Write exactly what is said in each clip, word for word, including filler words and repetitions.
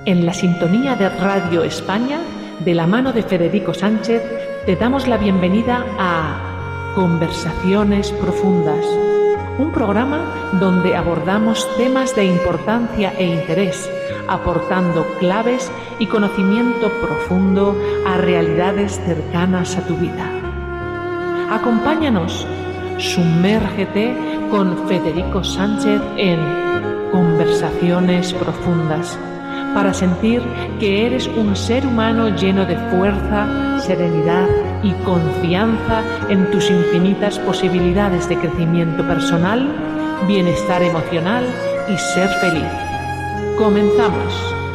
En la sintonía de Radio España, de la mano de Federico Sánchez, te damos la bienvenida a Conversaciones Profundas, un programa donde abordamos temas de importancia e interés, aportando claves y conocimiento profundo a realidades cercanas a tu vida. Acompáñanos, sumérgete con Federico Sánchez en Conversaciones Profundas, para sentir que eres un ser humano lleno de fuerza, serenidad y confianza en tus infinitas posibilidades de crecimiento personal, bienestar emocional y ser feliz. Comenzamos.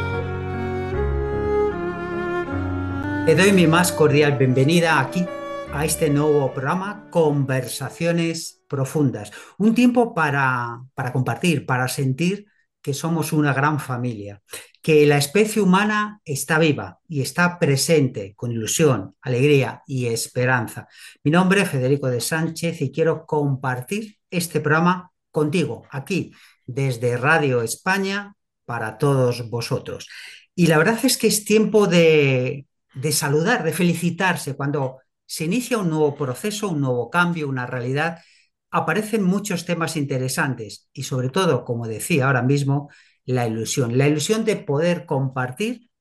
Te doy mi más cordial bienvenida aquí a este nuevo programa Conversaciones Profundas. Un tiempo para, para compartir, para sentir que somos una gran familia, que la especie humana está viva y está presente con ilusión, alegría y esperanza. Mi nombre es Federico de Sánchez y quiero compartir este programa contigo, aquí, desde Radio España, para todos vosotros. Y la verdad es que es tiempo de, de saludar, de felicitarse. Cuando se inicia un nuevo proceso, un nuevo cambio, una realidad, aparecen muchos temas interesantes y sobre todo, como decía ahora mismo, la ilusión, la ilusión de poder compartir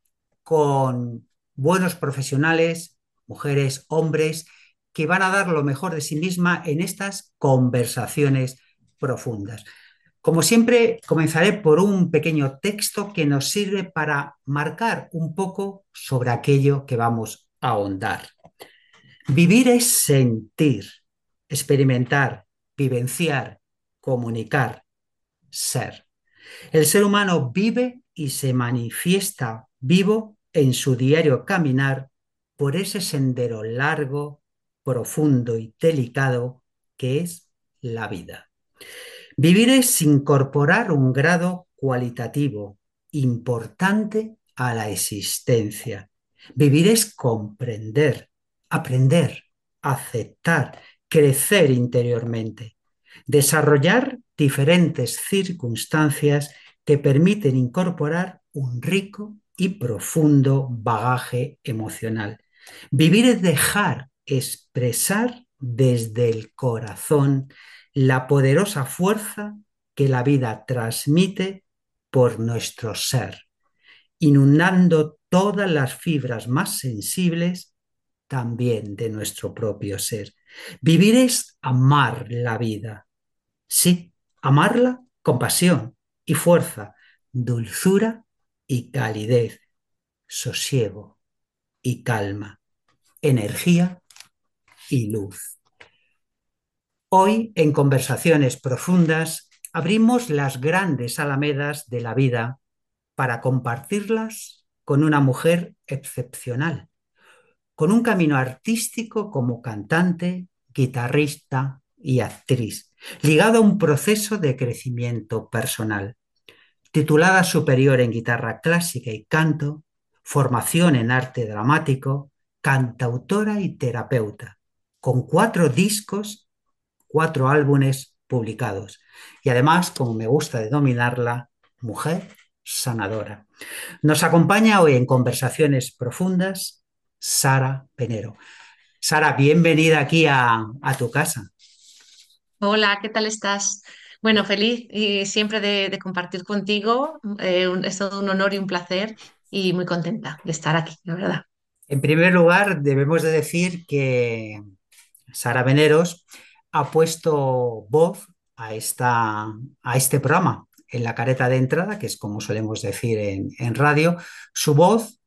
con buenos profesionales, mujeres, hombres, que van a dar lo mejor de sí misma en estas conversaciones profundas. Como siempre, comenzaré por un pequeño texto que nos sirve para marcar un poco sobre aquello que vamos a ahondar. Vivir es sentir, experimentar, vivenciar, comunicar, ser. El ser humano vive y se manifiesta vivo en su diario caminar por ese sendero largo, profundo y delicado que es la vida. Vivir es incorporar un grado cualitativo importante a la existencia. Vivir es comprender, aprender, aceptar, crecer interiormente, desarrollar diferentes circunstancias que permiten incorporar un rico y profundo bagaje emocional. Vivir es dejar expresar desde el corazón la poderosa fuerza que la vida transmite por nuestro ser, inundando todas las fibras más sensibles también de nuestro propio ser. Vivir es amar la vida. Sí, amarla con pasión y fuerza, dulzura y calidez, sosiego y calma, energía y luz. Hoy, en Conversaciones Profundas, abrimos las grandes alamedas de la vida para compartirlas con una mujer excepcional, con un camino artístico como cantante, guitarrista y actriz, ligado a un proceso de crecimiento personal. Titulada superior en guitarra clásica y canto, formación en arte dramático, cantautora y terapeuta, con cuatro discos, cuatro álbumes publicados. Y además, como me gusta denominarla, mujer sanadora. Nos acompaña hoy en Conversaciones Profundas Sara Penero. Sara, bienvenida aquí a, a tu casa. Hola, ¿qué tal estás? Bueno, feliz y siempre de, de compartir contigo. Eh, un- es todo un honor y un placer y muy contenta de estar aquí, la verdad. En primer lugar, debemos de decir que Sara Veneros ha puesto voz a, esta, a este programa en la careta de entrada, que es como solemos decir en, en radio. Su voz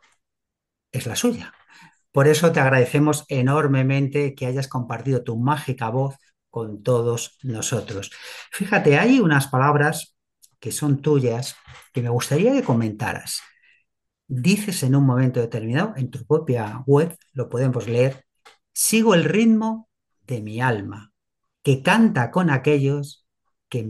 es la suya. Por eso te agradecemos enormemente que hayas compartido tu mágica voz con todos nosotros. Fíjate, hay unas palabras que son tuyas que me gustaría que comentaras. Dices en un momento determinado, en tu propia web, lo podemos leer: sigo el ritmo de mi alma, que canta con aquellos